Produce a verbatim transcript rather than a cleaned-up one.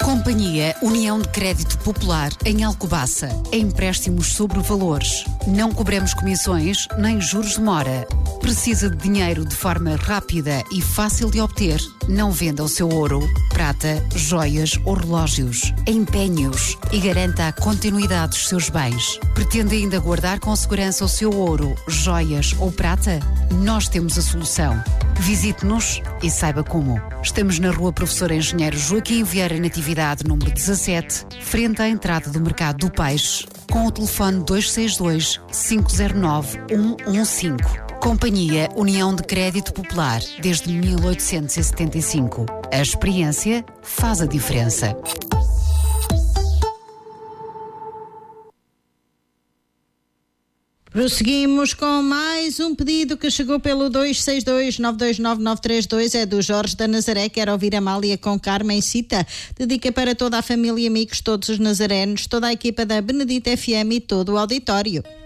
Companhia União de Crédito Popular em Alcobaça. Empréstimos sobre valores. Não cobramos comissões nem juros de mora. Precisa de dinheiro de forma rápida e fácil de obter? Não venda o seu ouro, prata, joias ou relógios. Empenhe-os e garanta a continuidade dos seus bens. Pretende ainda guardar com segurança o seu ouro, joias ou prata? Nós temos a solução. Visite-nos e saiba como. Estamos na Rua Professor Engenheiro Joaquim Vieira Natividade, número dezassete, frente à entrada do Mercado do Peixe, com o telefone dois seis dois, cinco zero nove, um um cinco. Companhia União de Crédito Popular, desde mil oitocentos e setenta e cinco. A experiência faz a diferença. Prosseguimos com mais um pedido que chegou pelo dois seis dois, nove dois nove, nove três dois, é do Jorge da Nazaré. Quer ouvir Amália com Carmen Cita. Dedica para toda a família, amigos, todos os nazarenos, toda a equipa da Benedita F M e todo o auditório.